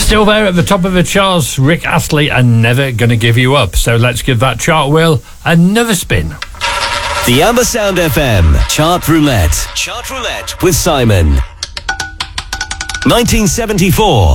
Still there at the top of the charts, Rick Astley and Never Gonna Give You Up. So let's give that chart wheel another spin. The Amber Sound FM Chart Roulette. Chart Roulette with Simon. 1974.